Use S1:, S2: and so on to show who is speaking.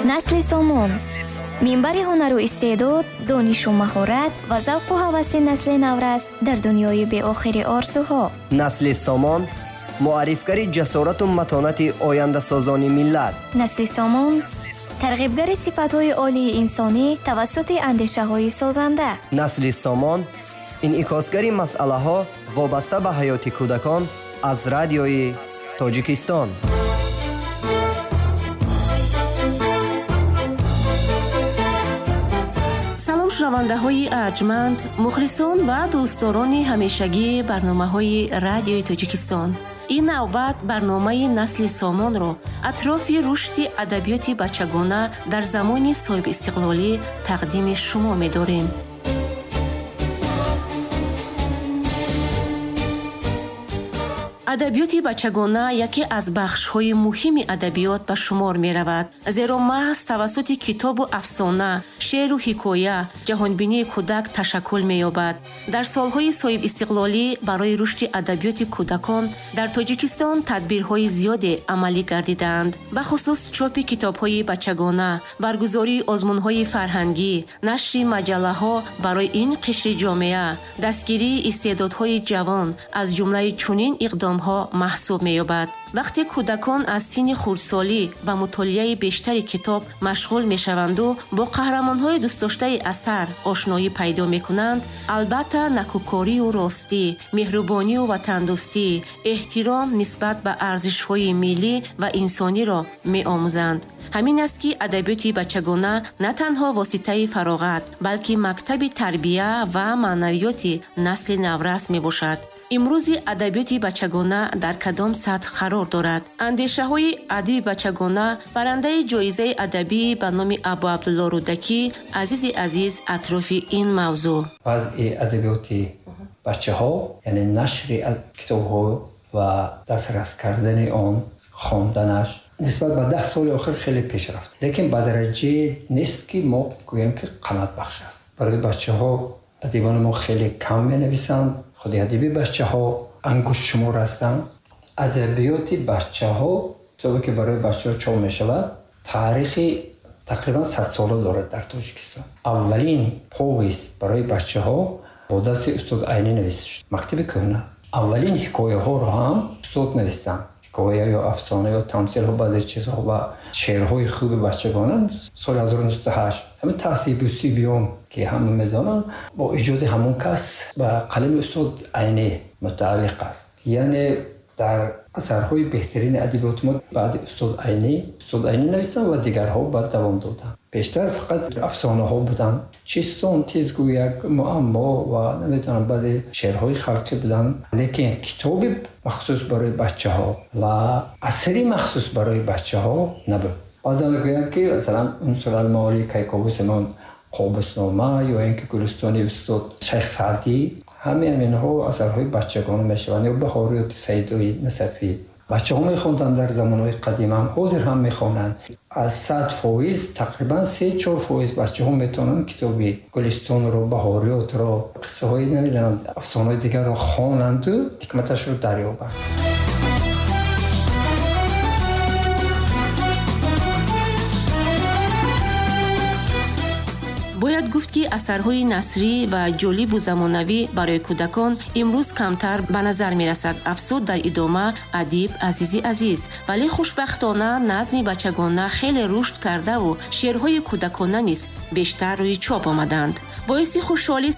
S1: насли сомон. минбари ҳунару истеъдод, донишу маҳорат ва завқу ҳаваси насли наврас дар дунёи беохири орзуҳо.
S2: насли сомон муаррифгари ҷасорату матонати ояндасозони миллат.
S1: насли сомон тарғибгари сифатҳои олии инсонӣ тавассути андешаҳои созанда.
S2: насли сомон инъикосгари масъалаҳо вобаста ба ҳаёти кӯдакон аз радиои Тоҷикистон.
S3: шунавандаҳои арҷманд, мухлисон ва дӯстдорони ҳамешагии барномаҳои радиои Тоҷикистон. ин навбат барномаи насли сомонро атрофи рушди адабиёти бачагона дар замони соҳибистиқлолӣ тақдими шумо медорем. адабиёти бачагона яке аз бахшҳои муҳими адабиёт ба шумор меравад, зеро маҳз тавассути китобу афсона, шеъру ҳикоя ҷаҳонбинии кӯдак ташаккул меёбад. дар солҳои соҳибистиқлолӣ барои рушди адабиёти кӯдакон дар Тоҷикистон тадбирҳои зиёде амалӣ гардидаанд. бахусус чопи китобҳои бачагона, баргузории озмунҳои фарҳангӣ, нашри маҷаллаҳо барои ин қишри ҷомеа, дастгирии истеъдодҳои ҷавон аз ҷумлаи чунин иқдом маҳсуб меёбад. вақте кӯдакон аз синни хурдсолӣ ба мутолиаи бештари китоб машғул мешаванду бо қаҳрамонҳои дӯстдоштаи асар ошноӣ пайдо мекунанд, албатта накӯкорию ростӣ, меҳрубонию ватандӯстӣ, эҳтиром нисбат ба арзишҳои миллӣ ва инсониро меомӯзанд. ҳамин аст ки адабиёти бачагона на танҳо воситаи фароғат, балки мактаби тарбия ва маънавиёти насли наврас мебошад. имрӯзи адабиёти бачагона дар кадом сатҳ қарор дорад? андешаҳои адиби бачагона барандаи ҷоизаи адабӣ ба номи Абу Абдулло Рӯдакӣ азизи азиз атрофи ин мавзӯъ.
S4: вазъи адабиёти бачаҳо, яъне нашри китобҳо ва дастрас кардани он, хонданаш нисбат ба 10 соли охир хеле пеш рафт. лекин ба дараҷае нест ки мо гӯем ки қанотбахш аст. барои бачаҳо адибони мо хеле кам менависанд. худи адиби бачаҳо ангушт шумор ҳастанд. адабиёти бачаҳо, китобе ки барои бачаҳо чоп мешавад, таърихи тақрибан 100 сола дорад дар Тоҷикистон. аввалин повест барои бачаҳо бо дасти устод Айнӣ нависта шуд. мактаби кӯҳна. аввалин ҳикояҳоро ҳам устод навистанд. ҳикоя ё афсона ё тамсилҳо, баъзе чизҳо ва шеърҳои хуби бачагона соли 1908 ҳамин таҳсиби сибиён ки ҳама медонанд бо иҷоди ҳамон кас ба қалами устод Айнӣ мутааллиқ аст. яъне дар асарҳои беҳтарини адабиёти мо баъди устод Айнӣ навистанд ва дигарҳо баъд давом доданд. пештар фақат афсонаҳо буданд. чистон тезгӯяк, муаммо ва намедонам баъзе шеърҳои халқӣ буданд. лекин китоби махсус барои бачаҳо ва асари махсус барои бачаҳо набуд. баъзан мегӯянд ки масалан унсулалмаолӣ кайқобусимон қобуснома ё ин ки гулистони устод шайх Саъдӣ, ҳаминҳо асарҳои бачагона мешаванд. ё баҳориёти Саидои Насафӣ. бачаҳо мехонданд дар замонҳои қадимам, ҳозир ҳам мехонанд. аз 100% тақрибан 3-4% бачаҳо метавонанд китоби гулистонро, баҳориётро, қиссаҳои намедонам афсонаҳои дигарро хонанду ҳикматашро дарёбанд.
S3: бояд гуфт ки асарҳои насрӣ ва ҷолибу замонавӣ барои кӯдакон имрӯз камтар ба назар мерасад. афсуд дар идома адиб азизи азиз, вале хушбахтона назми бачагона хеле рушд кардаву шеърҳои кӯдакона низ бештар рӯи чоп омаданд. боиси хушҳолист